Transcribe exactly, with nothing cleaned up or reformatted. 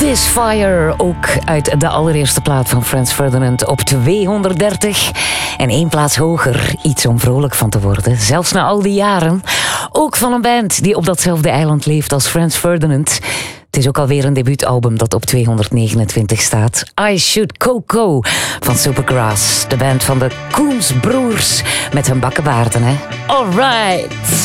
This Fire, ook uit de allereerste plaat van Franz Ferdinand, op tweehonderddertig. En één plaats hoger, iets om vrolijk van te worden, zelfs na al die jaren. Ook van een band die op datzelfde eiland leeft als Franz Ferdinand. Het is ook alweer een debuutalbum dat op tweehonderdnegenentwintig staat. I Should Coco van Supergrass. De band van de Koensbroers met hun bakkenbaarden, hè. Alright.